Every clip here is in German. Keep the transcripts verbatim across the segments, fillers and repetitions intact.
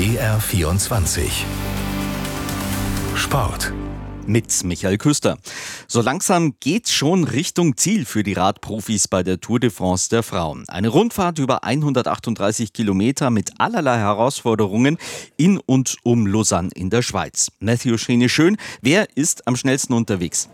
B R vierundzwanzig Sport. Mit Michael Küster. So langsam geht's schon Richtung Ziel für die Radprofis bei der Tour de France der Frauen. Eine Rundfahrt über hundertachtunddreißig Kilometer mit allerlei Herausforderungen in und um Lausanne in der Schweiz. Matthew Schöne-Schön, wer ist am schnellsten unterwegs?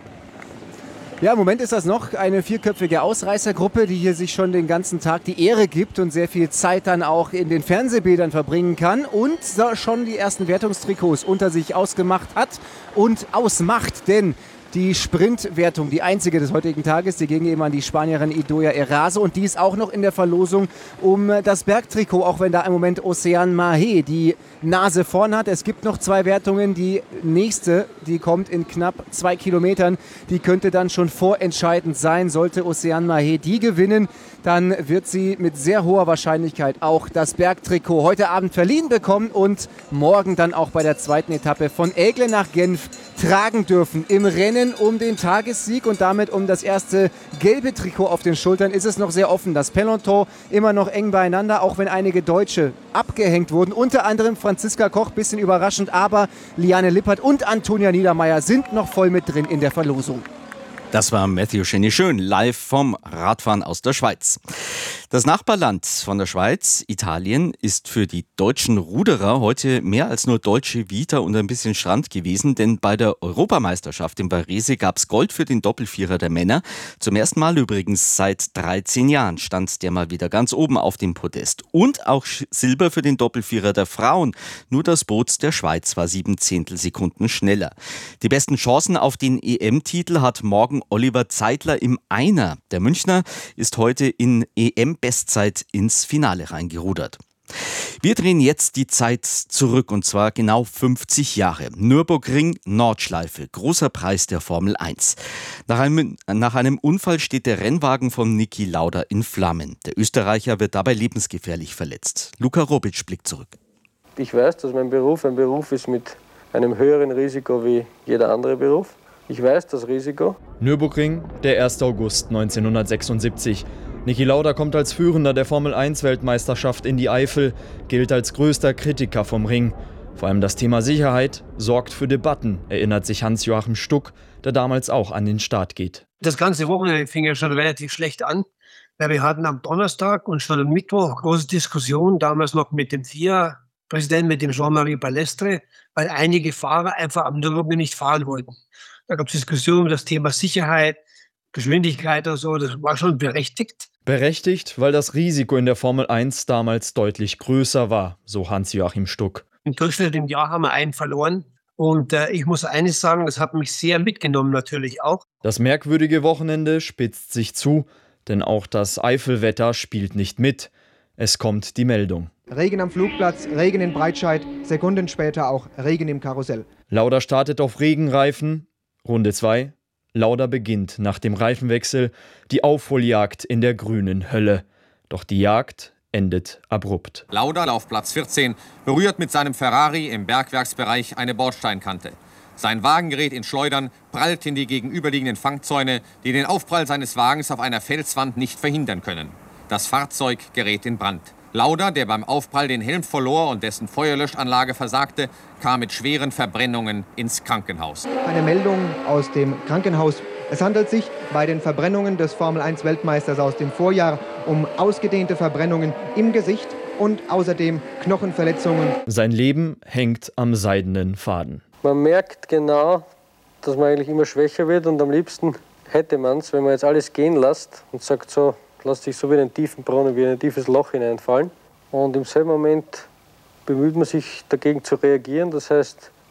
Ja, im Moment ist das noch eine vierköpfige Ausreißergruppe, die hier sich schon den ganzen Tag die Ehre gibt und sehr viel Zeit dann auch in den Fernsehbildern verbringen kann und schon die ersten Wertungstrikots unter sich ausgemacht hat und ausmacht, denn die Sprintwertung, die einzige des heutigen Tages, die ging eben an die Spanierin Idoia Eraso und die ist auch noch in der Verlosung um das Bergtrikot, auch wenn da im Moment Oceane Mahé die Nase vorn hat. Es gibt noch zwei Wertungen, die nächste, die kommt in knapp zwei Kilometern, die könnte dann schon vorentscheidend sein. Sollte Oceane Mahé die gewinnen, dann wird sie mit sehr hoher Wahrscheinlichkeit auch das Bergtrikot heute Abend verliehen bekommen und morgen dann auch bei der zweiten Etappe von Aigle nach Genf tragen dürfen. Im Rennen um den Tagessieg und damit um das erste gelbe Trikot auf den Schultern ist es noch sehr offen. Das Peloton immer noch eng beieinander, auch wenn einige Deutsche abgehängt wurden. Unter anderem Franziska Koch, bisschen überraschend, aber Liane Lippert und Antonia Niedermeyer sind noch voll mit drin in der Verlosung. Das war Matthew Schöne-Schön, live vom Radfahren aus der Schweiz. Das Nachbarland von der Schweiz, Italien, ist für die deutschen Ruderer heute mehr als nur deutsche Vita und ein bisschen Strand gewesen, denn bei der Europameisterschaft in Varese gab es Gold für den Doppelvierer der Männer. Zum ersten Mal übrigens seit dreizehn Jahren stand der mal wieder ganz oben auf dem Podest. Und auch Silber für den Doppelvierer der Frauen. Nur das Boot der Schweiz war sieben Zehntelsekunden schneller. Die besten Chancen auf den E M-Titel hat morgen Oliver Zeitler im Einer. Der Münchner ist heute in E M-Bestzeit ins Finale reingerudert. Wir drehen jetzt die Zeit zurück und zwar genau fünfzig Jahre. Nürburgring, Nordschleife, großer Preis der Formel eins. Nach einem, nach einem Unfall steht der Rennwagen von Niki Lauda in Flammen. Der Österreicher wird dabei lebensgefährlich verletzt. Luka Robic blickt zurück. Ich weiß, dass mein Beruf ein Beruf ist mit einem höheren Risiko wie jeder andere Beruf. Ich weiß das Risiko. Nürburgring, der erster August neunzehnhundertsechsundsiebzig. Niki Lauda kommt als Führender der Formel eins Weltmeisterschaft in die Eifel, gilt als größter Kritiker vom Ring. Vor allem das Thema Sicherheit sorgt für Debatten, erinnert sich Hans-Joachim Stuck, der damals auch an den Start geht. Das ganze Wochenende fing ja schon relativ schlecht an. Weil wir hatten am Donnerstag und schon am Mittwoch große Diskussionen, damals noch mit dem F I A-Präsidenten, mit dem Jean-Marie Balestre, weil einige Fahrer einfach am Nürburgring nicht fahren wollten. Da gab es Diskussionen über das Thema Sicherheit, Geschwindigkeit oder so, das war schon berechtigt. Berechtigt, weil das Risiko in der Formel eins damals deutlich größer war, so Hans-Joachim Stuck. Im Durchschnitt im Jahr haben wir einen verloren. Und äh, ich muss eines sagen, das hat mich sehr mitgenommen natürlich auch. Das merkwürdige Wochenende spitzt sich zu, denn auch das Eifelwetter spielt nicht mit. Es kommt die Meldung. Regen am Flugplatz, Regen in Breitscheid, Sekunden später auch Regen im Karussell. Lauda startet auf Regenreifen. Runde zwei. Lauda beginnt nach dem Reifenwechsel die Aufholjagd in der grünen Hölle. Doch die Jagd endet abrupt. Lauda auf Platz vierzehn berührt mit seinem Ferrari im Bergwerksbereich eine Bordsteinkante. Sein Wagen gerät in Schleudern, prallt in die gegenüberliegenden Fangzäune, die den Aufprall seines Wagens auf einer Felswand nicht verhindern können. Das Fahrzeug gerät in Brand. Lauda, der beim Aufprall den Helm verlor und dessen Feuerlöschanlage versagte, kam mit schweren Verbrennungen ins Krankenhaus. Eine Meldung aus dem Krankenhaus. Es handelt sich bei den Verbrennungen des Formel eins Weltmeisters aus dem Vorjahr um ausgedehnte Verbrennungen im Gesicht und außerdem Knochenverletzungen. Sein Leben hängt am seidenen Faden. Man merkt genau, dass man eigentlich immer schwächer wird und am liebsten hätte man es, wenn man jetzt alles gehen lässt und sagt so, lässt sich so wie in einen tiefen Brunnen, wie in ein tiefes Loch hineinfallen. Und im selben Moment bemüht man sich dagegen zu reagieren. Das heißt,